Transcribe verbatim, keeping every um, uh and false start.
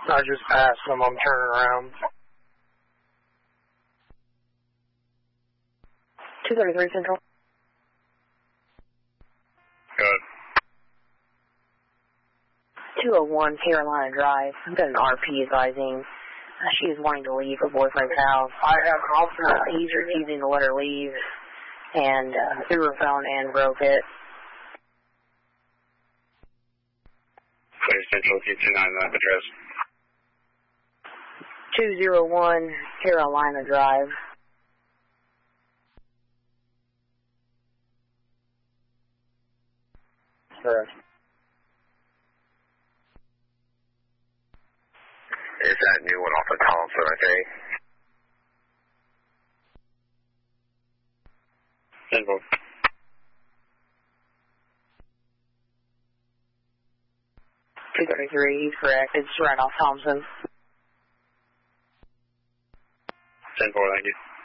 I just passed them. I'm turning around. two thirty-three Central. Good. two oh one Carolina Drive. I've got an R P advising. Uh, she is wanting to leave her boyfriend's house. I have confidence. Uh, he's refusing to let her leave and uh, threw her phone and broke it. Clear Central, two two nine nine address. two oh one Carolina Drive. Correct. Is that new one off of Thompson, okay? Central. two thirty-three, he's correct. It's right off Thompson. Central, thank you.